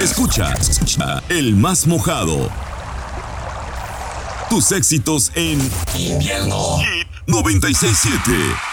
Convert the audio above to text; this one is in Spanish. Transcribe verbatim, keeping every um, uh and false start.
Escucha, escucha el más mojado. Tus éxitos en Invierno noventa y seis punto siete.